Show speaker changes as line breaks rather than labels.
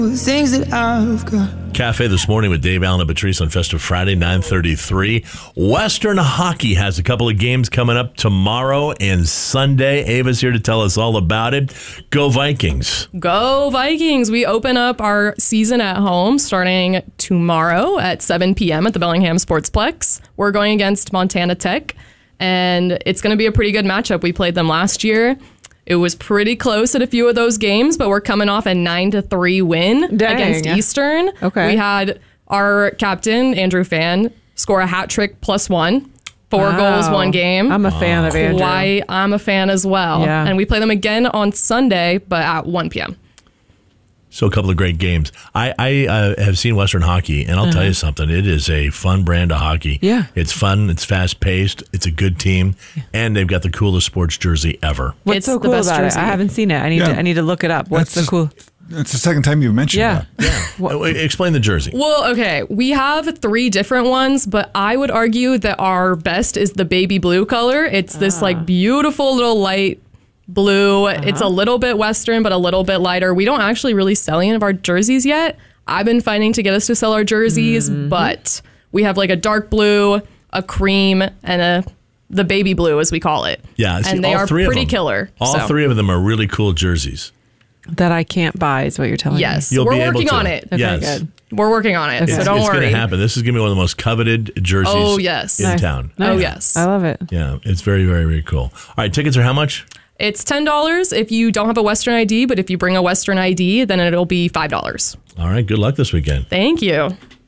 Things that I've got.
Cafe this morning with Dave Allen and Patrice on Festive Friday, 9:33. Western Hockey has a couple of games coming up tomorrow and Sunday. Ava's here to tell us all about it. Go Vikings.
Go Vikings. We open up our season at home starting tomorrow at 7 p.m. at the Bellingham Sportsplex. We're going against Montana Tech, and it's going to be a pretty good matchup. We played them last year. It was pretty close at a few of those games, but we're coming off a 9-3 win against Eastern.
Okay.
We had our captain, Andrew Fan, score a hat trick +1. 4 goals, 1 game.
I'm a fan of Andrew.
Why I'm a fan as well.
Yeah.
And we play them again on Sunday, but at 1 p.m.
So a couple of great games. I have seen Western Hockey, and I'll tell you something. It is a fun brand of hockey.
Yeah.
It's fun. It's fast-paced. It's a good team. And they've got the coolest sports jersey ever.
What's
It's
so
the
cool
best
about
jersey.
it? I haven't seen it. I need to look it up. What's the cool?
It's the second time you've mentioned that.
Explain the jersey.
Well, okay, we have 3 different ones, but I would argue that our best is the baby blue color. It's this like beautiful little light blue. It's a little bit Western, but a little bit lighter. We don't actually really sell any of our jerseys yet. I've been fighting to get us to sell our jerseys, but we have like a dark blue, a cream, and the baby blue, as we call it.
Yeah, see,
and they
all
are
three of
pretty
them.
killer.
All
so.
3 of them are really cool jerseys.
That I can't buy is what you're telling me.
Yes,
You'll
we're
be able
working
to.
on it.
Okay,
Yes.
good.
We're working on it, so
It's
don't
going
worry.
to happen. This is going to be one of the most coveted jerseys
Oh, yes.
in
Nice.
town.
Nice.
Oh, yes.
I love it.
Yeah, it's very, very, very cool. All right, tickets are how much?
It's $10 if you don't have a Western ID, but if you bring a Western ID, then it'll be $5.
All right, good luck this weekend.
Thank you.